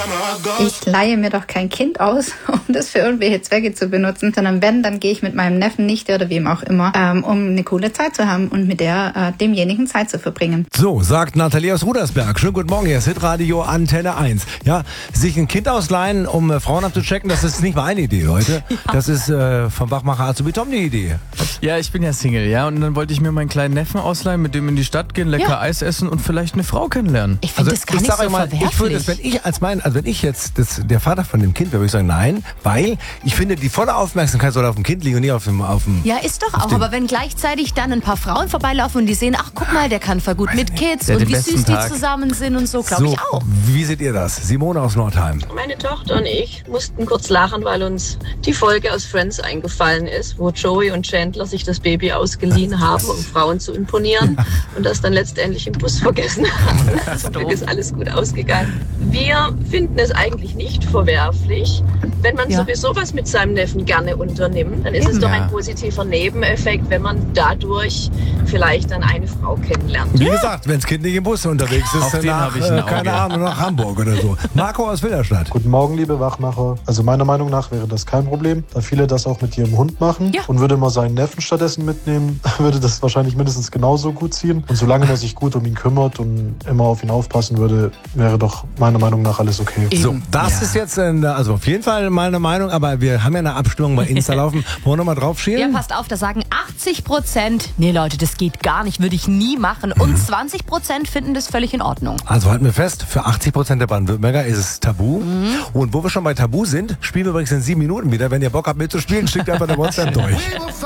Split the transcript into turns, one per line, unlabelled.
Ich leihe mir doch kein Kind aus, um das für irgendwelche Zwecke zu benutzen, sondern wenn, dann gehe ich mit meinem Neffen, Nichte oder wem auch immer, um eine coole Zeit zu haben und mit demjenigen Zeit zu verbringen.
So, sagt Nathalie aus Rudersberg. Schönen guten Morgen, hier ist Hitradio Antenne 1. Ja, sich ein Kind ausleihen, um Frauen abzuchecken, das ist nicht meine Idee, Leute. Ja. Das ist vom Wachmacher Azubi Tom die Idee.
Ja, ich bin ja Single, ja, und dann wollte ich mir meinen kleinen Neffen ausleihen, mit dem in die Stadt gehen, lecker Eis essen und vielleicht eine Frau kennenlernen.
Ich finde das gar nicht so verwerflich.
Ich würde es, wenn ich jetzt der Vater von dem Kind wäre, würde ich sagen, nein, weil ich finde, die volle Aufmerksamkeit soll auf dem Kind liegen und nicht auf dem
Ja, ist doch auch, aber wenn gleichzeitig dann ein paar Frauen vorbeilaufen und die sehen, ach, guck mal, der kann voll gut mit Kids und wie süß die zusammen sind und so, glaube ich auch.
Wie seht ihr das? Simone aus Nordheim.
Meine Tochter und ich mussten kurz lachen, weil uns die Folge aus Friends eingefallen ist, wo Joey und Chandler sich das Baby ausgeliehen haben, um Frauen zu imponieren und das dann letztendlich im Bus vergessen haben. Zum Glück ist alles gut ausgegangen. Wir finden es eigentlich nicht verwerflich. Wenn man sowieso was mit seinem Neffen gerne unternimmt, dann ist es doch ein positiver Nebeneffekt, wenn man dadurch vielleicht dann eine Frau kennenlernt.
Wie gesagt, wenn das Kind nicht im Bus unterwegs ist, dann keine Ahnung, nach Hamburg oder so. Marco aus Wilderstadt.
Guten Morgen, liebe Wachmacher. Also meiner Meinung nach wäre das kein Problem, da viele das auch mit ihrem Hund machen. Ja. Und würde man seinen Neffen stattdessen mitnehmen, würde das wahrscheinlich mindestens genauso gut ziehen. Und solange man sich gut um ihn kümmert und immer auf ihn aufpassen würde, wäre doch meiner Meinung nach alles okay.
So, das ist jetzt, also auf jeden Fall meine Meinung, aber wir haben ja eine Abstimmung bei Insta laufen. Wollen wir nochmal drauf schielen?
Ja, passt auf, da sagen 80%, nee Leute, das geht gar nicht, würde ich nie machen. Und 20% finden das völlig in Ordnung.
Also halten wir fest, für 80% der Baden-Württemberger ist es tabu. Und wo wir schon bei Tabu sind, spielen wir übrigens in 7 Minuten wieder. Wenn ihr Bock habt mitzuspielen, schickt einfach eine WhatsApp durch.